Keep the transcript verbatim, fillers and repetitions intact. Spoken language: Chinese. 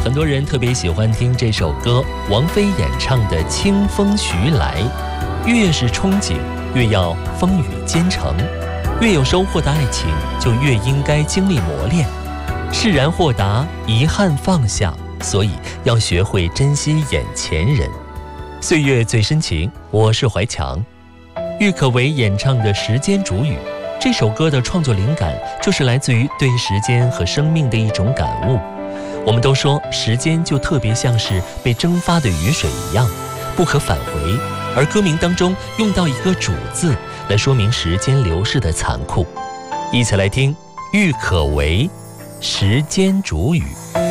很多人特别喜欢听这首歌，王菲演唱的《清风徐来》。越是憧憬，越要风雨兼程；越有收获的爱情，就越应该经历磨练。释然豁达，遗憾放下，所以要学会珍惜眼前人。岁月最深情，我是怀强。郁可唯演唱的《时间煮雨》，这首歌的创作灵感就是来自于对时间和生命的一种感悟。我们都说时间就特别像是被蒸发的雨水一样，不可返回，而歌名当中用到一个煮字来说明时间流逝的残酷。一起来听郁可唯《时间煮雨》。